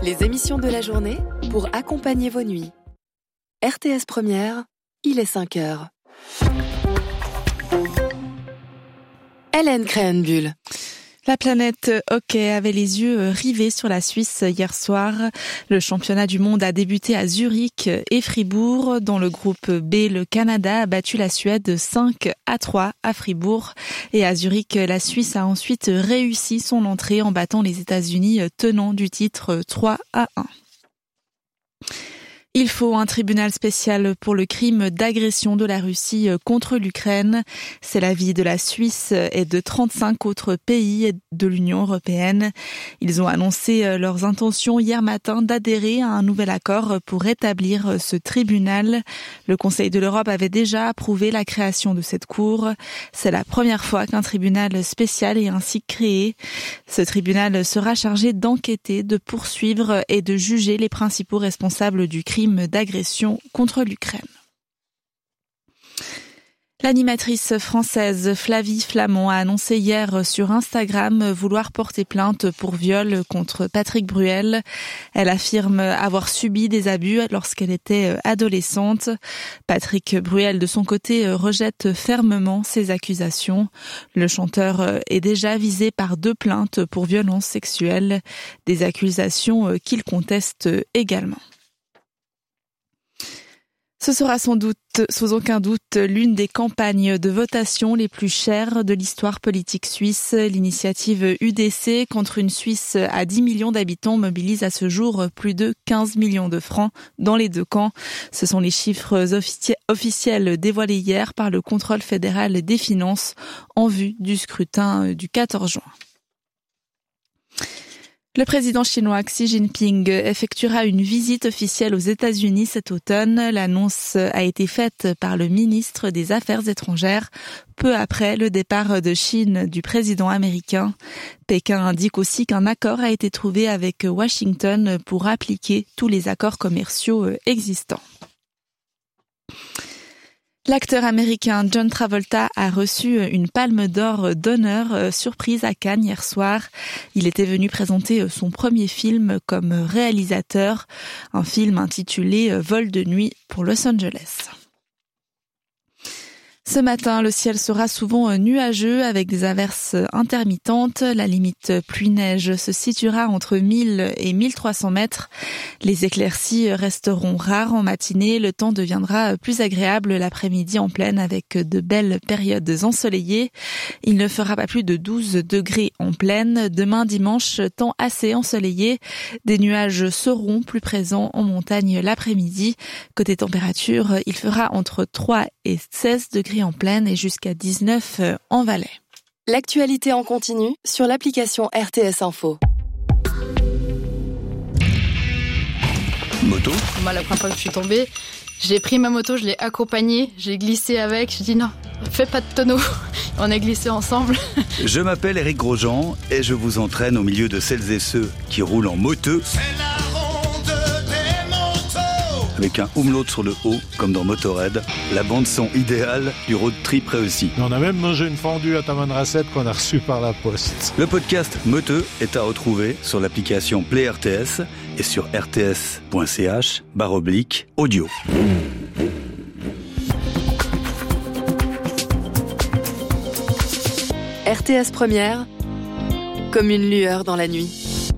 Les émissions de la journée pour accompagner vos nuits. RTS Première, il est 5h. Hélène Krenbuhl. La planète hockey avait les yeux rivés sur la Suisse hier soir. Le championnat du monde a débuté à Zurich et Fribourg. Dans le groupe B, le Canada a battu la Suède 5-3 à Fribourg. Et à Zurich, la Suisse a ensuite réussi son entrée en battant les États-Unis tenants du titre 3-1. Il faut un tribunal spécial pour le crime d'agression de la Russie contre l'Ukraine. C'est l'avis de la Suisse et de 35 autres pays de l'Union européenne. Ils ont annoncé leurs intentions hier matin d'adhérer à un nouvel accord pour établir ce tribunal. Le Conseil de l'Europe avait déjà approuvé la création de cette cour. C'est la première fois qu'un tribunal spécial est ainsi créé. Ce tribunal sera chargé d'enquêter, de poursuivre et de juger les principaux responsables du crime d'agression contre l'Ukraine. L'animatrice française Flavie Flament a annoncé hier sur Instagram vouloir porter plainte pour viol contre Patrick Bruel. Elle affirme avoir subi des abus lorsqu'elle était adolescente. Patrick Bruel, de son côté, rejette fermement ces accusations. Le chanteur est déjà visé par 2 plaintes pour violences sexuelles, des accusations qu'il conteste également. Ce sera sans aucun doute, l'une des campagnes de votation les plus chères de l'histoire politique suisse. L'initiative UDC contre une Suisse à 10 millions d'habitants mobilise à ce jour plus de 15 millions de francs dans les 2 camps. Ce sont les chiffres officiels dévoilés hier par le Contrôle fédéral des finances en vue du scrutin du 14 juin. Le président chinois Xi Jinping effectuera une visite officielle aux États-Unis cet automne. L'annonce a été faite par le ministre des Affaires étrangères peu après le départ de Chine du président américain. Pékin indique aussi qu'un accord a été trouvé avec Washington pour appliquer tous les accords commerciaux existants. L'acteur américain John Travolta a reçu une palme d'or d'honneur surprise à Cannes hier soir. Il était venu présenter son premier film comme réalisateur, un film intitulé Vol de nuit pour Los Angeles. Ce matin, le ciel sera souvent nuageux avec des averses intermittentes. La limite pluie-neige se situera entre 1000 et 1300 mètres. Les éclaircies resteront rares en matinée. Le temps deviendra plus agréable l'après-midi en pleine avec de belles périodes ensoleillées. Il ne fera pas plus de 12 degrés en pleine. Demain dimanche, temps assez ensoleillé. Des nuages seront plus présents en montagne l'après-midi. Côté température, il fera entre 3 et 16 degrés en pleine et jusqu'à 19 en Valais. L'actualité en continu sur l'application RTS Info. Moto. Moi, la première fois que je suis tombée, j'ai pris ma moto, je l'ai accompagnée, j'ai glissé avec, je dis non, fais pas de tonneau. On a glissé ensemble. Je m'appelle Éric Grosjean et je vous entraîne au milieu de celles et ceux qui roulent en moteux. Avec un umlaut sur le haut, comme dans Motorhead, la bande-son idéale du road trip réussi. On a même mangé une fondue à Tamanrasset qu'on a reçue par la poste. Le podcast Moteux est à retrouver sur l'application Play RTS et sur rts.ch/audio. RTS Première, comme une lueur dans la nuit.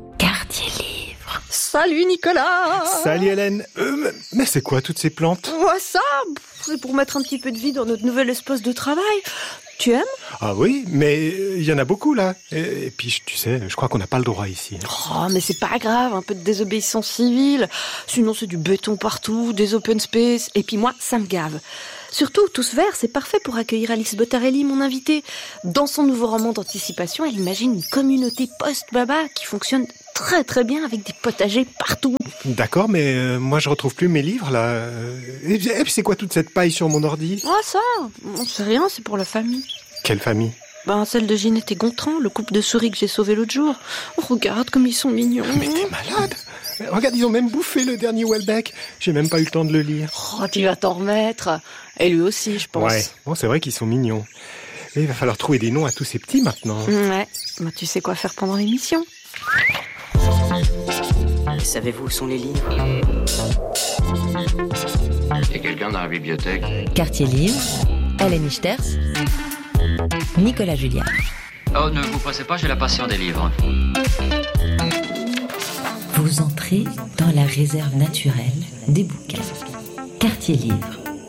Salut Nicolas. Salut Hélène. Mais c'est quoi toutes ces plantes? Ouais, ça, c'est pour mettre un petit peu de vie dans notre nouvel espace de travail. Tu aimes? Ah oui, mais il y en a beaucoup là. Et puis tu sais, je crois qu'on n'a pas le droit ici. Oh, mais c'est pas grave, un peu de désobéissance civile. Sinon c'est du béton partout, des open space. Et puis moi, ça me gave. Surtout, Tous Verts, c'est parfait pour accueillir Alix Bottarelli, mon invitée. Dans son nouveau roman d'anticipation, elle imagine une communauté post-baba qui fonctionne très très bien avec des potagers partout. D'accord, mais moi je retrouve plus mes livres là. Et puis c'est quoi toute cette paille sur mon ordi? Ah ça, c'est rien, c'est pour la famille. Quelle famille? Celle de Ginette et Gontran, le couple de souris que j'ai sauvé l'autre jour. Oh, regarde comme ils sont mignons. Mais t'es malade? Regarde, ils ont même bouffé le dernier Welbeck. J'ai même pas eu le temps de le lire. Oh, tu vas t'en remettre. Et lui aussi, je pense. Ouais, bon, c'est vrai qu'ils sont mignons. Mais il va falloir trouver des noms à tous ces petits maintenant. Ouais, tu sais quoi faire pendant l'émission. Savez-vous où sont les livres? Il y a quelqu'un dans la bibliothèque? Quartier Livre, Hélène Ichters, Nicolas Julliard. Oh, ne vous pressez pas, j'ai la passion des livres. Vous entrez dans la réserve naturelle des bouquins. Quartier Livre.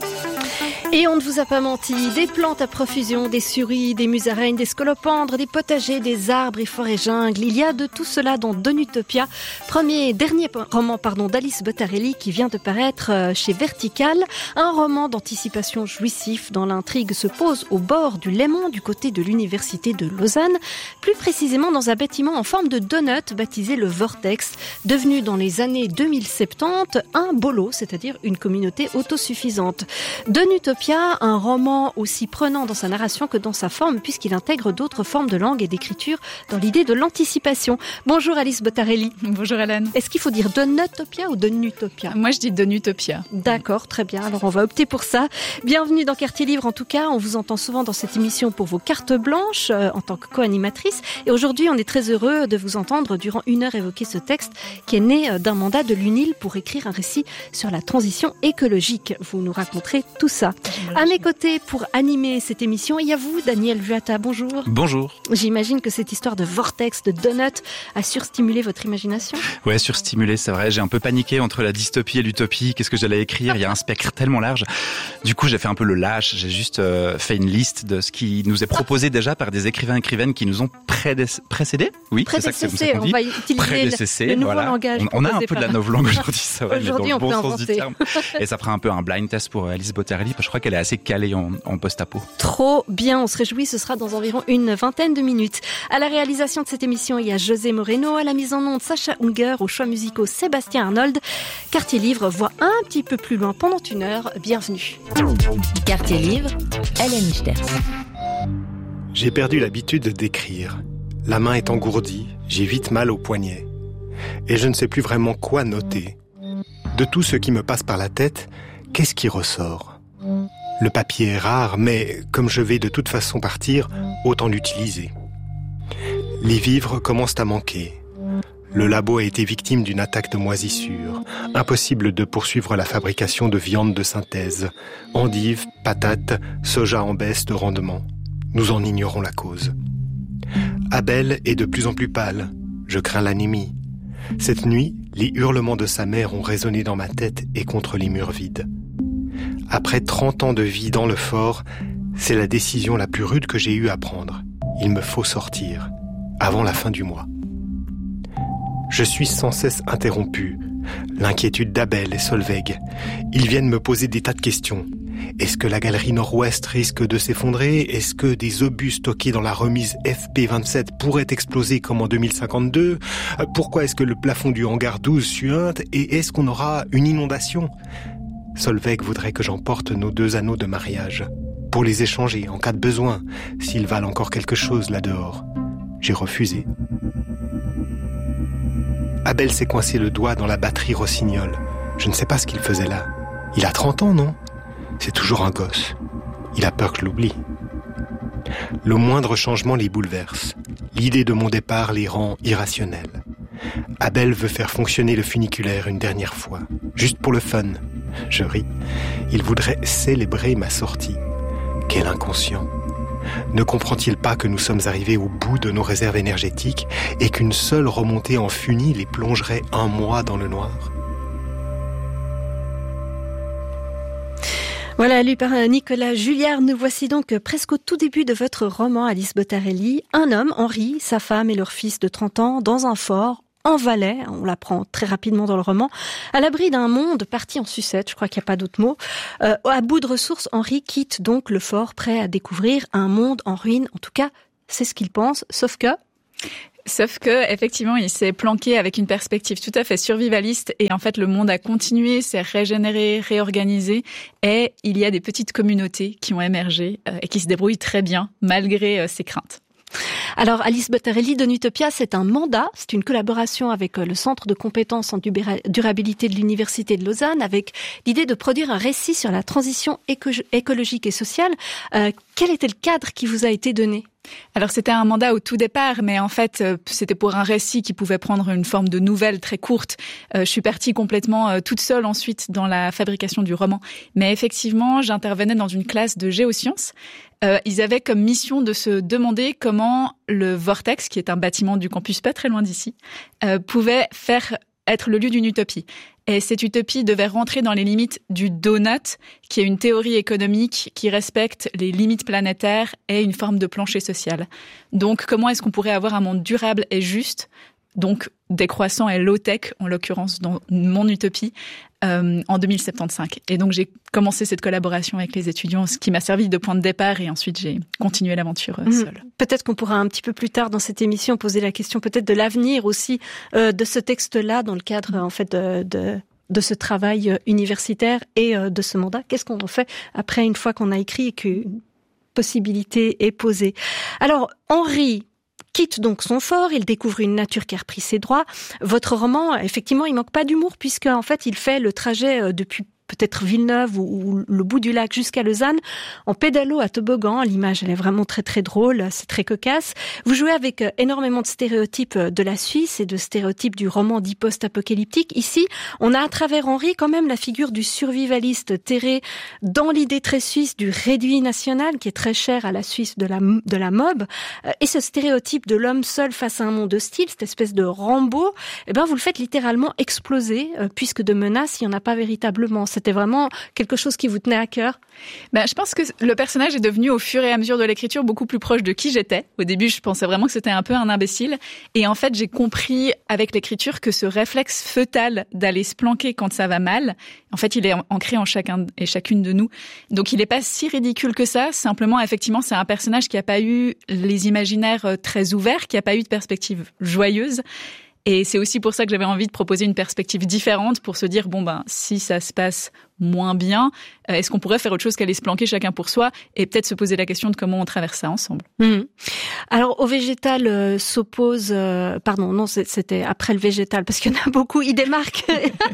Et on ne vous a pas menti, des plantes à profusion, des suris, des musaraignes, des scolopendres, des potagers, des arbres et forêts jungles. Il y a de tout cela dans Donutopia, dernier roman d'Alice Bottarelli qui vient de paraître chez Vertical. Un roman d'anticipation jouissif dont l'intrigue se pose au bord du Léman du côté de l'université de Lausanne, plus précisément dans un bâtiment en forme de donut baptisé le Vortex, devenu dans les années 2070 un bolo, c'est-à-dire une communauté autosuffisante. Donutopia, un roman aussi prenant dans sa narration que dans sa forme, puisqu'il intègre d'autres formes de langue et d'écriture dans l'idée de l'anticipation. Bonjour Alice Bottarelli. Bonjour Hélène. Est-ce qu'il faut dire Donutopia ou Donutopia? Moi je dis Donutopia. D'accord, très bien, alors on va opter pour ça. Bienvenue dans Quartier Livre en tout cas, on vous entend souvent dans cette émission pour vos cartes blanches en tant que co-animatrice. Et aujourd'hui on est très heureux de vous entendre durant 1 heure évoquer ce texte qui est né d'un mandat de l'UNIL pour écrire un récit sur la transition écologique. Vous nous raconterez tout ça. À mes côtés, pour animer cette émission, il y a vous, Daniel Vuata. Bonjour. Bonjour. J'imagine que cette histoire de vortex, de donut, a surstimulé votre imagination. Ouais, surstimulé, c'est vrai. J'ai un peu paniqué entre la dystopie et l'utopie. Qu'est-ce que j'allais écrire? Il y a un spectre tellement large. Du coup, j'ai fait un peu le lâche. J'ai juste fait une liste de ce qui nous est proposé déjà par des écrivaines qui nous ont précédés. Oui, c'est ça que c'est qu'on dit. On va utiliser le nouveau langage. On a un peu de la novlangue aujourd'hui, ça va. Aujourd'hui, mais dans on le peut bon sens du terme. Et ça fera un peu un blind test pour Alice Bottarelli, parce que je crois qu'elle est assez calée en post-apo. Trop bien, on se réjouit, ce sera dans environ une vingtaine de minutes. À la réalisation de cette émission, il y a José Moreno, à la mise en onde Sacha Unger, aux choix musicaux Sébastien Arnold. Quartier Livre voit un petit peu plus loin pendant 1 heure. Bienvenue. Quartier Livre, Hélène Ichters. J'ai perdu l'habitude d'écrire. La main est engourdie, j'ai vite mal au poignet. Et je ne sais plus vraiment quoi noter. De tout ce qui me passe par la tête, qu'est-ce qui ressort? Le papier est rare, mais comme je vais de toute façon partir, autant l'utiliser. Les vivres commencent à manquer. Le labo a été victime d'une attaque de moisissure. Impossible de poursuivre la fabrication de viande de synthèse. Endives, patates, soja en baisse de rendement. Nous en ignorons la cause. Abel est de plus en plus pâle. Je crains l'anémie. Cette nuit, les hurlements de sa mère ont résonné dans ma tête et contre les murs vides. Après 30 ans de vie dans le fort, c'est la décision la plus rude que j'ai eue à prendre. Il me faut sortir, avant la fin du mois. Je suis sans cesse interrompu. L'inquiétude d'Abel et Solveig. Ils viennent me poser des tas de questions. Est-ce que la galerie nord-ouest risque de s'effondrer? Est-ce que des obus stockés dans la remise FP27 pourraient exploser comme en 2052? Pourquoi est-ce que le plafond du hangar 12 suinte? Et est-ce qu'on aura une inondation? Solveig voudrait que j'emporte nos 2 anneaux de mariage, pour les échanger en cas de besoin, s'ils valent encore quelque chose là dehors. J'ai refusé. Abel s'est coincé le doigt dans la batterie Rossignol. Je ne sais pas ce qu'il faisait là. Il a 30 ans, non? C'est toujours un gosse. Il a peur que je l'oublie. Le moindre changement les bouleverse. L'idée de mon départ les rend irrationnels. Abel veut faire fonctionner le funiculaire une dernière fois, juste pour le fun. Je ris. Il voudrait célébrer ma sortie. Quel inconscient. Ne comprend-il pas que nous sommes arrivés au bout de nos réserves énergétiques et qu'une seule remontée en funi les plongerait 1 mois dans le noir? Voilà, lu par Nicolas Julliard, nous voici donc presque au tout début de votre roman Alice Bottarelli. Un homme, Henri, sa femme et leur fils de 30 ans, dans un fort, en Valais, on l'apprend très rapidement dans le roman, à l'abri d'un monde parti en sucette, je crois qu'il n'y a pas d'autre mot. À bout de ressources, Henri quitte donc le fort, prêt à découvrir un monde en ruine. En tout cas, c'est ce qu'il pense, sauf que, effectivement, il s'est planqué avec une perspective tout à fait survivaliste et en fait, le monde a continué, s'est régénéré, réorganisé et il y a des petites communautés qui ont émergé et qui se débrouillent très bien malgré ses craintes. Alors, Alice Bottarelli, Donutopia, c'est un mandat, c'est une collaboration avec le Centre de compétences en durabilité de l'Université de Lausanne, avec l'idée de produire un récit sur la transition écologique et sociale. Quel était le cadre qui vous a été donné ? Alors c'était un mandat au tout départ, mais en fait c'était pour un récit qui pouvait prendre une forme de nouvelle très courte. Je suis partie complètement toute seule ensuite dans la fabrication du roman. Mais effectivement, j'intervenais dans une classe de géosciences. Ils avaient comme mission de se demander comment le Vortex, qui est un bâtiment du campus pas très loin d'ici, pouvait être le lieu d'une utopie. Et cette utopie devait rentrer dans les limites du donut, qui est une théorie économique qui respecte les limites planétaires et une forme de plancher social. Donc, comment est-ce qu'on pourrait avoir un monde durable et juste, donc décroissant et low-tech, en l'occurrence dans mon utopie, en 2075. Et donc, j'ai commencé cette collaboration avec les étudiants, ce qui m'a servi de point de départ, et ensuite j'ai continué l'aventure seule. Peut-être qu'on pourra un petit peu plus tard dans cette émission poser la question peut-être de l'avenir aussi de ce texte-là dans le cadre en fait de ce travail universitaire et de ce mandat. Qu'est-ce qu'on en fait après une fois qu'on a écrit et qu'une possibilité est posée? Alors, Henri quitte donc son fort, il découvre une nature qui a repris ses droits. Votre roman, effectivement, il manque pas d'humour puisque en fait, il fait le trajet depuis peut-être Villeneuve ou le bout du lac jusqu'à Lausanne, en pédalo à toboggan. L'image, elle est vraiment très très drôle, c'est très cocasse. Vous jouez avec énormément de stéréotypes de la Suisse et de stéréotypes du roman dit post-apocalyptique. Ici, on a à travers Henri quand même la figure du survivaliste terré dans l'idée très suisse du réduit national qui est très cher à la Suisse de la mob. Et ce stéréotype de l'homme seul face à un monde hostile, cette espèce de Rambo, eh ben vous le faites littéralement exploser puisque de menaces, il n'y en a pas véritablement. C'était vraiment quelque chose qui vous tenait à cœur? Je pense que le personnage est devenu au fur et à mesure de l'écriture beaucoup plus proche de qui j'étais. Au début, je pensais vraiment que c'était un peu un imbécile. Et en fait, j'ai compris avec l'écriture que ce réflexe fœtal d'aller se planquer quand ça va mal, en fait, il est ancré en chacun et chacune de nous. Donc, il n'est pas si ridicule que ça. Simplement, effectivement, c'est un personnage qui n'a pas eu les imaginaires très ouverts, qui n'a pas eu de perspective joyeuse. Et c'est aussi pour ça que j'avais envie de proposer une perspective différente pour se dire, si ça se passe moins bien, est-ce qu'on pourrait faire autre chose qu'aller se planquer chacun pour soi et peut-être se poser la question de comment on traverse ça ensemble. Alors, au végétal s'oppose... c'était après le végétal, parce qu'il y en a beaucoup. Il débarque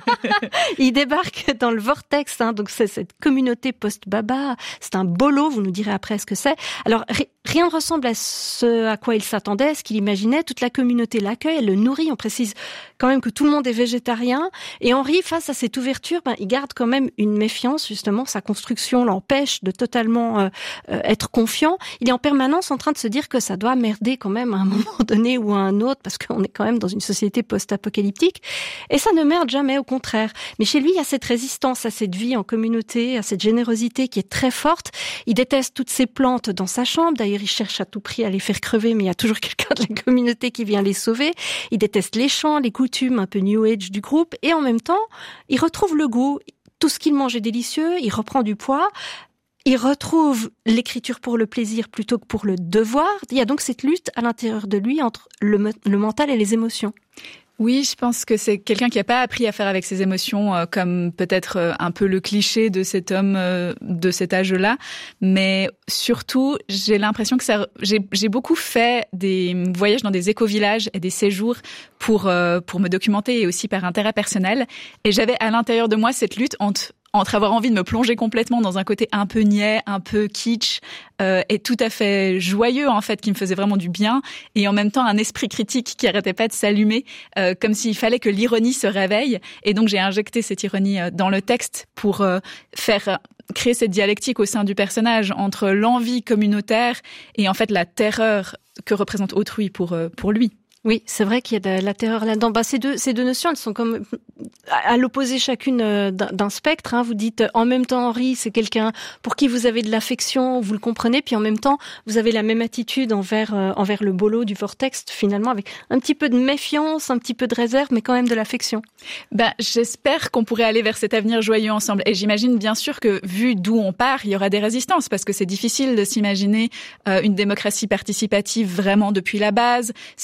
dans le vortex, donc c'est cette communauté post-baba. C'est un bolo, vous nous direz après ce que c'est. Alors, rien ne ressemble à ce à quoi il s'attendait, ce qu'il imaginait. Toute la communauté l'accueille, elle le nourrit. On précise quand même que tout le monde est végétarien. Et Henri, face à cette ouverture, il garde quand même une méfiance, justement. Sa construction l'empêche de totalement être confiant. Il est en permanence en train de se dire que ça doit merder quand même à un moment donné ou à un autre, parce qu'on est quand même dans une société post-apocalyptique. Et ça ne merde jamais, au contraire. Mais chez lui, il y a cette résistance à cette vie en communauté, à cette générosité qui est très forte. Il déteste toutes ces plantes dans sa chambre. D'ailleurs, il cherche à tout prix à les faire crever, mais il y a toujours quelqu'un de la communauté qui vient les sauver. Il déteste les chants, les coutumes un peu new age du groupe. Et en même temps, il retrouve le goût. Tout ce qu'il mange est délicieux, il reprend du poids, il retrouve l'écriture pour le plaisir plutôt que pour le devoir. Il y a donc cette lutte à l'intérieur de lui entre le mental et les émotions. Oui, je pense que c'est quelqu'un qui n'a pas appris à faire avec ses émotions, comme peut-être un peu le cliché de cet homme de cet âge-là. Mais surtout, j'ai l'impression que j'ai beaucoup fait des voyages dans des éco-villages et des séjours pour me documenter et aussi par intérêt personnel. Et j'avais à l'intérieur de moi cette lutte entre avoir envie de me plonger complètement dans un côté un peu niais, un peu kitsch, et tout à fait joyeux en fait, qui me faisait vraiment du bien, et en même temps un esprit critique qui arrêtait pas de s'allumer, comme s'il fallait que l'ironie se réveille. Et donc j'ai injecté cette ironie dans le texte pour créer cette dialectique au sein du personnage entre l'envie communautaire et en fait la terreur que représente autrui pour lui. Oui, c'est vrai qu'il y a de la terreur là-dedans. Ces deux notions, elles sont comme à l'opposé chacune d'un spectre. Vous dites en même temps, Henri, c'est quelqu'un pour qui vous avez de l'affection, vous le comprenez, puis en même temps, vous avez la même attitude envers le bolo du vortex, finalement, avec un petit peu de méfiance, un petit peu de réserve, mais quand même de l'affection. J'espère qu'on pourrait aller vers cet avenir joyeux ensemble. Et j'imagine bien sûr que, vu d'où on part, il y aura des résistances, parce que c'est difficile de s'imaginer une démocratie participative vraiment depuis la base. C'est difficile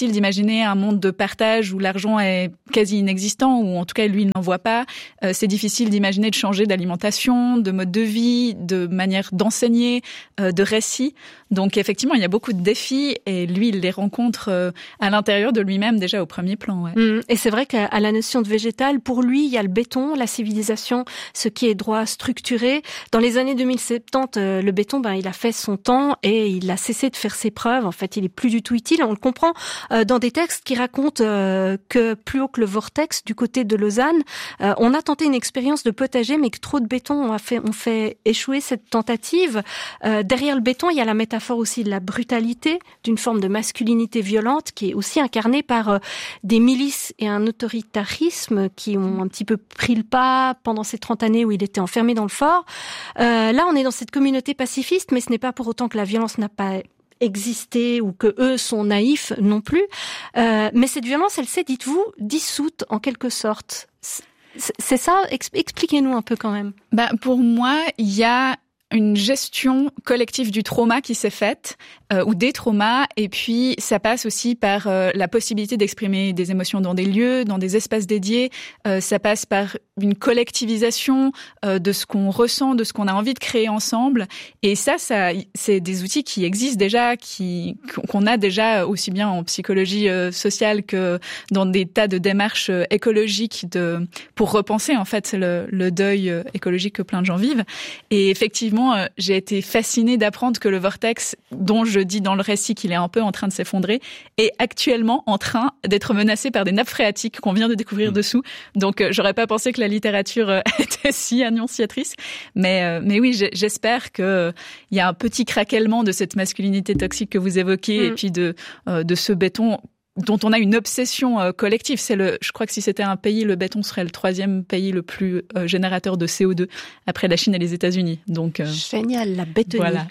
difficile d'imaginer un monde de partage où l'argent est quasi inexistant, ou en tout cas lui il n'en voit pas. C'est difficile d'imaginer de changer d'alimentation, de mode de vie, de manière d'enseigner, de récit. Donc effectivement, il y a beaucoup de défis et lui, il les rencontre à l'intérieur de lui-même déjà au premier plan. Ouais. Et c'est vrai qu'à la notion de végétal, pour lui, il y a le béton, la civilisation, ce qui est droit structuré. Dans les années 2070, le béton, il a fait son temps et il a cessé de faire ses preuves. En fait, il est plus du tout utile. On le comprend dans des textes qui racontent que plus haut que le vortex, du côté de Lausanne, on a tenté une expérience de potager, mais que trop de béton ont fait échouer cette tentative. Derrière le béton, il y a la métaphore aussi de la brutalité, d'une forme de masculinité violente qui est aussi incarnée par des milices et un autoritarisme qui ont un petit peu pris le pas pendant ces 30 années où il était enfermé dans le fort. Là, on est dans cette communauté pacifiste, mais ce n'est pas pour autant que la violence n'a pas existé ou que eux sont naïfs non plus. Mais cette violence, elle s'est, dites-vous, dissoute en quelque sorte. C'est ça? Expliquez-nous un peu quand même. Pour moi, il y a une gestion collective du trauma qui s'est faite, ou des traumas, et puis ça passe aussi par la possibilité d'exprimer des émotions dans des lieux, dans des espaces dédiés. Ça passe par une collectivisation de ce qu'on ressent, de ce qu'on a envie de créer ensemble. Et ça c'est des outils qui existent déjà, qu'on a déjà aussi bien en psychologie sociale que dans des tas de démarches écologiques pour repenser en fait le deuil écologique que plein de gens vivent. Et effectivement, j'ai été fascinée d'apprendre que le vortex, dont je dis dans le récit qu'il est un peu en train de s'effondrer, est actuellement en train d'être menacé par des nappes phréatiques qu'on vient de découvrir dessous. Donc, j'aurais pas pensé que la littérature était si annonciatrice. Mais oui, j'espère que il y a un petit craquellement de cette masculinité toxique que vous évoquez et puis de ce béton dont on a une obsession collective. Je crois que si c'était un pays, le béton serait le 3e pays le plus générateur de CO2 après la Chine et les États-Unis. Donc génial, la bétonnier. Voilà.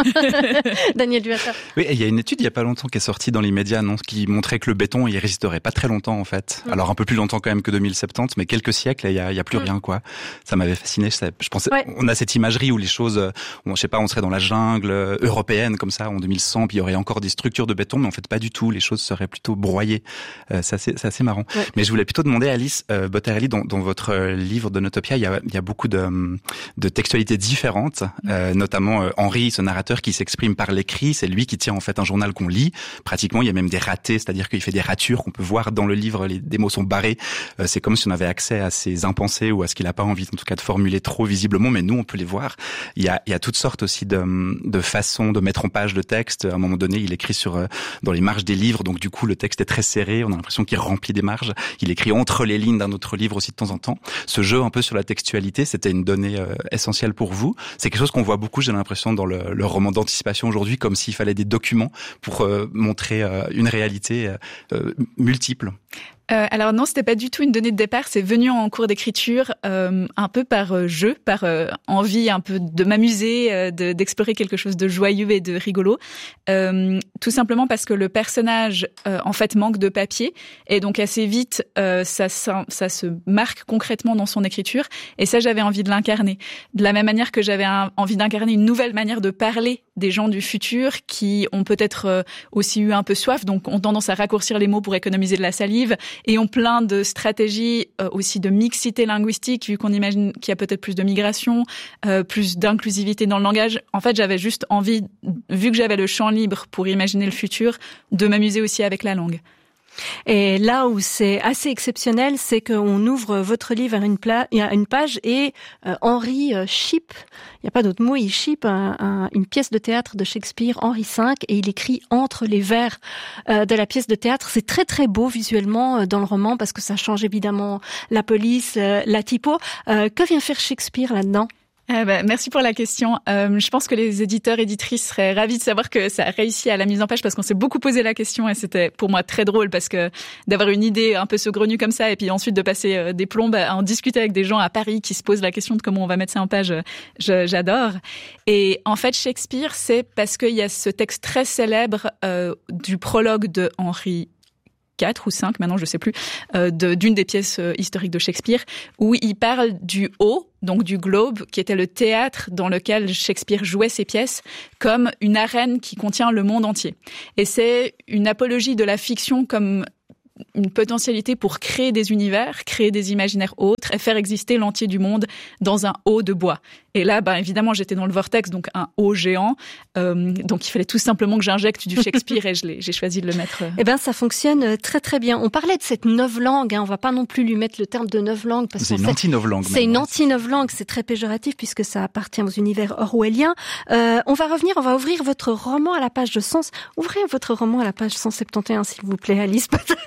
Daniel Duhatter. Oui, il y a une étude il y a pas longtemps qui est sortie dans les médias, qui montrait que le béton il résisterait pas très longtemps en fait. Alors un peu plus longtemps quand même que 2070, mais quelques siècles et il y a plus rien quoi. Ça m'avait fasciné. Je pensais, on a cette imagerie où les choses, je sais pas, on serait dans la jungle européenne comme ça en 2100, puis il y aurait encore des structures de béton, mais en fait pas du tout. Les choses seraient plutôt broyé. C'est assez marrant. Ouais. Mais je voulais plutôt demander à Alice Bottarelli, dans votre livre de Notopia, il y a beaucoup de textualités différentes, notamment Henri, ce narrateur qui s'exprime par l'écrit, c'est lui qui tient en fait un journal qu'on lit. Pratiquement, il y a même des ratés, c'est-à-dire qu'il fait des ratures qu'on peut voir dans le livre, des mots sont barrés. C'est comme si on avait accès à ses impensés ou à ce qu'il n'a pas envie, en tout cas, de formuler trop visiblement, mais nous, on peut les voir. Il y a toutes sortes aussi de façons de mettre en page le texte. À un moment donné, il écrit dans les marges des livres, donc du coup, le texte est très serré, on a l'impression qu'il remplit des marges. Il écrit entre les lignes d'un autre livre aussi de temps en temps. Ce jeu un peu sur la textualité, c'était une donnée essentielle pour vous. C'est quelque chose qu'on voit beaucoup, j'ai l'impression, dans le roman d'anticipation aujourd'hui, comme s'il fallait des documents pour montrer une réalité multiple. Alors non, c'était pas du tout une donnée de départ, c'est venu en cours d'écriture un peu par jeu, par envie un peu de m'amuser, d'explorer quelque chose de joyeux et de rigolo. Tout simplement parce que le personnage en fait manque de papier et donc assez vite ça se marque concrètement dans son écriture et ça j'avais envie de l'incarner. De la même manière que j'avais envie d'incarner une nouvelle manière de parler des gens du futur qui ont peut-être aussi eu un peu soif, donc ont tendance à raccourcir les mots pour économiser de la salive et ont plein de stratégies aussi de mixité linguistique, vu qu'on imagine qu'il y a peut-être plus de migration, plus d'inclusivité dans le langage. En fait, j'avais juste envie, vu que j'avais le champ libre pour imaginer le futur, de m'amuser aussi avec la langue. Et là où c'est assez exceptionnel, c'est qu'on ouvre votre livre à une page et Henri ship, il n'y a pas d'autre mot, il ship une pièce de théâtre de Shakespeare, Henri V, et il écrit entre les vers de la pièce de théâtre. C'est très très beau visuellement dans le roman parce que ça change évidemment la police, la typo. Que vient faire Shakespeare là-dedans ? Merci pour la question. Je pense que les éditeurs et éditrices seraient ravis de savoir que ça a réussi à la mise en page parce qu'on s'est beaucoup posé la question et c'était pour moi très drôle parce que d'avoir une idée un peu saugrenue comme ça et puis ensuite de passer des plombes à en discuter avec des gens à Paris qui se posent la question de comment on va mettre ça en page, j'adore. Et en fait, Shakespeare, c'est parce qu'il y a ce texte très célèbre du prologue de Henri 4 ou 5, maintenant je sais plus, d'une des pièces historiques de Shakespeare, où il parle du haut, donc du Globe, qui était le théâtre dans lequel Shakespeare jouait ses pièces, comme une arène qui contient le monde entier. Et c'est une apologie de la fiction comme une potentialité pour créer des univers, créer des imaginaires autres et faire exister l'entier du monde dans un haut de bois. Et là, évidemment, j'étais dans le vortex, donc un haut géant. Donc, il fallait tout simplement que j'injecte du Shakespeare et j'ai choisi de le mettre. Ça fonctionne très très bien. On parlait de cette novlangue, on va pas non plus lui mettre le terme de novlangue parce que c'est une anti-novlangue. C'est une anti-novlangue, c'est très péjoratif puisque ça appartient aux univers orwelliens. On va ouvrir votre roman à la page de 100. Ouvrez votre roman à la page 171, s'il vous plaît, Alice.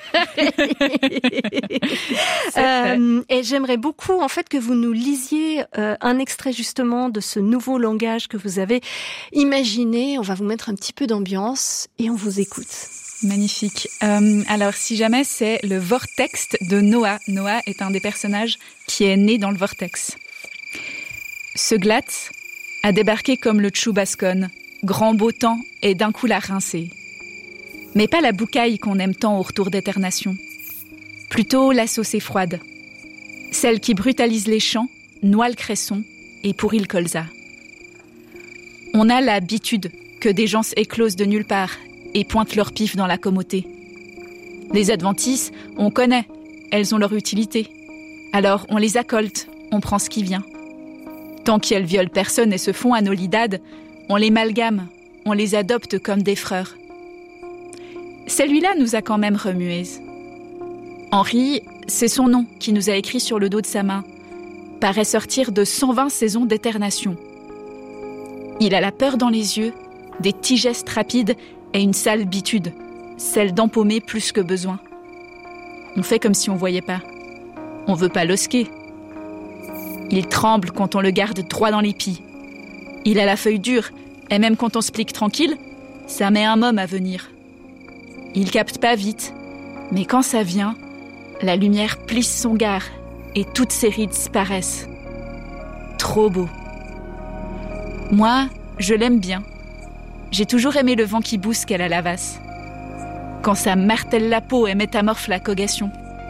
Et j'aimerais beaucoup, en fait, que vous nous lisiez un extrait justement de ce nouveau langage que vous avez imaginé. On va vous mettre un petit peu d'ambiance et on vous écoute. Magnifique. Alors, si jamais, c'est le vortex de Noah. Noah est un des personnages qui est né dans le vortex. Ce Glatz a débarqué comme le Chubascon, grand beau temps et d'un coup l'a rincé. Mais pas la boucaille qu'on aime tant au retour d'éternation. Plutôt la saucée froide. Celle qui brutalise les champs, noie le cresson et pourrit le colza. On a l'habitude que des gens éclosent de nulle part et pointent leur pif dans la commodité. Les adventices, on connaît, elles ont leur utilité. Alors on les accolte, on prend ce qui vient. Tant qu'elles violent personne et se font à nos lidades, on les malgame, on les adopte comme des frères. Celui-là nous a quand même remués. Henri, c'est son nom qui nous a écrit sur le dos de sa main, paraît sortir de 120 saisons d'éternation. Il a la peur dans les yeux, des petits gestes rapides et une sale bitude, celle d'empaumer plus que besoin. On fait comme si on voyait pas. On veut pas l'osquer. Il tremble quand on le garde droit dans l'épi. Il a la feuille dure, et même quand on se plique tranquille, ça met un môme à venir. Il capte pas vite, mais quand ça vient, la lumière plisse son gard et toutes ses rides disparaissent. Trop beau. Moi, je l'aime bien. J'ai toujours aimé le vent qui bousque à la lavasse. Quand ça martèle la peau et métamorphe la cogation.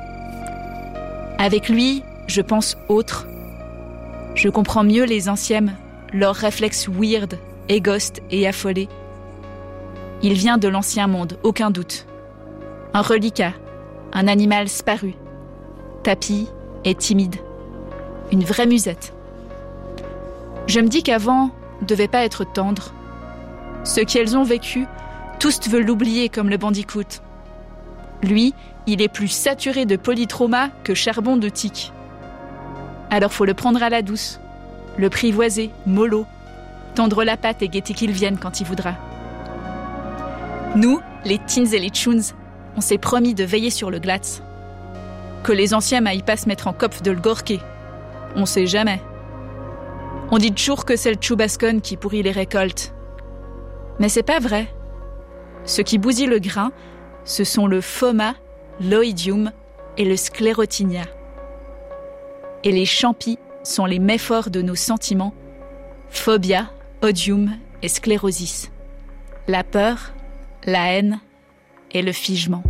Avec lui, je pense autre. Je comprends mieux les anciennes, leurs réflexes weird, égoïstes et affolés. Il vient de l'ancien monde, aucun doute. Un reliquat, un animal sparu, tapis et timide. Une vraie musette. Je me dis qu'avant devait pas être tendre. Ce qu'elles ont vécu, tous veulent l'oublier comme le bandicoot. Lui, il est plus saturé de polytrauma que charbon de tic. Alors faut le prendre à la douce, le privoiser, mollo, tendre la patte et guetter qu'il vienne quand il voudra. Nous, les teens et les tunes, on s'est promis de veiller sur le Glatz. Que les anciens m'aillent pas se mettre en kopf de le gorquer. On sait jamais. On dit toujours que c'est le Chubascon qui pourrit les récoltes. Mais c'est pas vrai. Ce qui bousille le grain, ce sont le phoma, l'oïdium et le sclérotinia. Et les champis sont les méforts de nos sentiments, phobia, odium et sclérosis. La peur, la haine et le figement.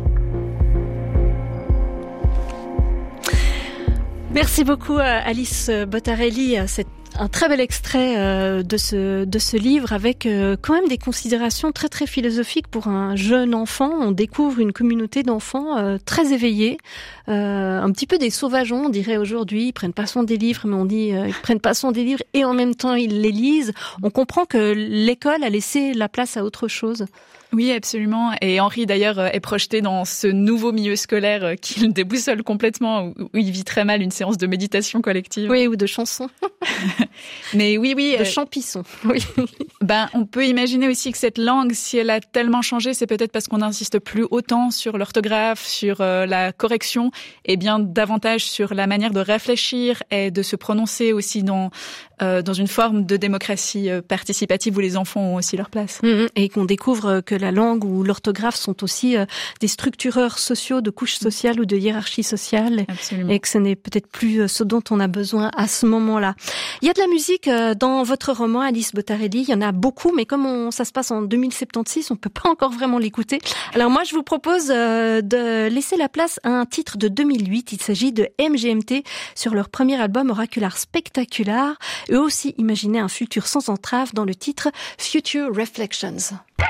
Merci beaucoup Alice Bottarelli. C'est un très bel extrait de ce livre avec quand même des considérations très très philosophiques pour un jeune enfant. On découvre une communauté d'enfants très éveillés, un petit peu des sauvageons, on dirait aujourd'hui. Ils prennent pas soin des livres, mais on dit ils prennent pas soin des livres et en même temps ils les lisent. On comprend que l'école a laissé la place à autre chose. Oui, absolument. Et Henri, d'ailleurs, est projeté dans ce nouveau milieu scolaire qui le déboussole complètement, où il vit très mal une séance de méditation collective. Oui, ou de chansons. Mais oui. De champissons. Oui. On peut imaginer aussi que cette langue, si elle a tellement changé, c'est peut-être parce qu'on n'insiste plus autant sur l'orthographe, sur la correction, et bien davantage sur la manière de réfléchir et de se prononcer aussi dans dans une forme de démocratie participative où les enfants ont aussi leur place. Et qu'on découvre que la langue ou l'orthographe sont aussi des structureurs sociaux de couches sociales ou de hiérarchie sociale. Absolument. Et que ce n'est peut-être plus ce dont on a besoin à ce moment-là. Il y a de la musique dans votre roman, Alice Bottarelli. Il y en a beaucoup, mais comme ça se passe en 2076, on peut pas encore vraiment l'écouter. Alors moi, je vous propose de laisser la place à un titre de 2008. Il s'agit de MGMT sur leur premier album Oracular Spectacular. Eux aussi imaginaient un futur sans entrave dans le titre Future Reflections.